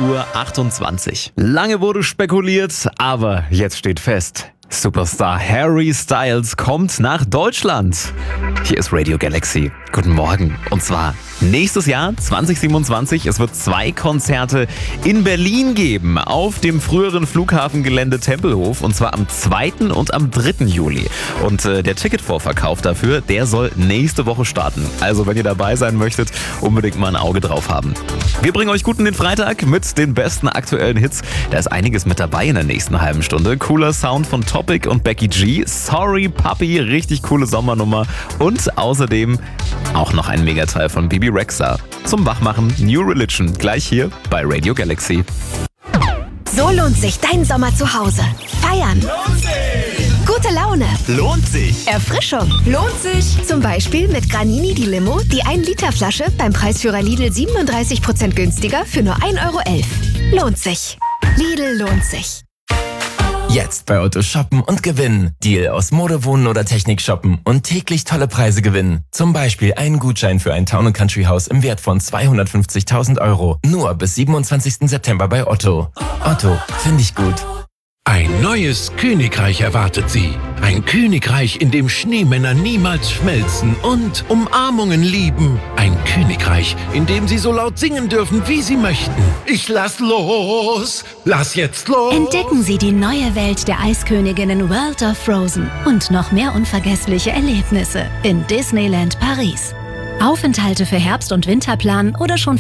6:28 Uhr. Lange wurde spekuliert, aber jetzt steht fest: Superstar Harry Styles kommt nach Deutschland. Hier ist Radio Galaxy. Guten Morgen. Und zwar nächstes Jahr, 2027. Es wird 2 Konzerte in Berlin geben, auf dem früheren Flughafengelände Tempelhof. Und zwar am 2. und am 3. Juli. Und der Ticketvorverkauf dafür, der soll nächste Woche starten. Also wenn ihr dabei sein möchtet, unbedingt mal ein Auge drauf haben. Wir bringen euch gut in den Freitag mit den besten aktuellen Hits. Da ist einiges mit dabei in der nächsten halben Stunde. Cooler Sound von Topic und Becky G. Sorry Puppy, richtig coole Sommernummer. Und außerdem auch noch ein Megateil von Bibi Rexha. Zum Wachmachen New Religion, gleich hier bei Radio Galaxy. So lohnt sich dein Sommer zu Hause. Feiern. Lohnt sich. Gute Laune. Lohnt sich. Erfrischung. Lohnt sich. Zum Beispiel mit Granini die Limo, die 1-Liter-Flasche beim Preisführer Lidl 37% günstiger für nur 1,11 €. Lohnt sich. Lidl lohnt sich. Jetzt bei Otto shoppen und gewinnen. Deal aus Mode, Wohnen oder Technik shoppen und täglich tolle Preise gewinnen. Zum Beispiel einen Gutschein für ein Town & Country Haus im Wert von 250.000 €. Nur bis 27. September bei Otto. Otto, finde ich gut. Ein neues Königreich erwartet Sie. Ein Königreich, in dem Schneemänner niemals schmelzen und Umarmungen lieben. Ein Königreich, in dem Sie so laut singen dürfen, wie Sie möchten. Ich lass los! Lass jetzt los! Entdecken Sie die neue Welt der Eisköniginnen World of Frozen und noch mehr unvergessliche Erlebnisse in Disneyland Paris. Aufenthalte für Herbst- und Winter planen oder schon